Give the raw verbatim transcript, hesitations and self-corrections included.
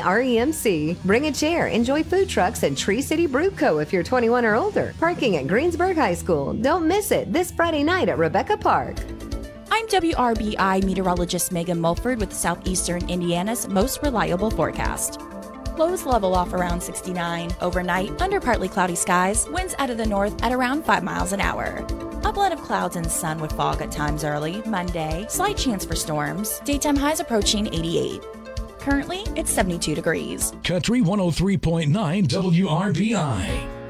R E M C. Bring a chair, enjoy food trucks, and Tree City Brew Co. if you're twenty-one or older. Parking at Greensburg High School. Don't miss it this Friday night at Rebecca Park. I'm W R B I meteorologist Megan Mulford with Southeastern Indiana's most reliable forecast. Lows level off around sixty-nine. Overnight, under partly cloudy skies, winds out of the north at around five miles an hour. A blend of clouds and sun with fog at times early. Monday, slight chance for storms. Daytime highs approaching eighty-eight. Currently, it's seventy-two degrees. Country one oh three point nine W R B I.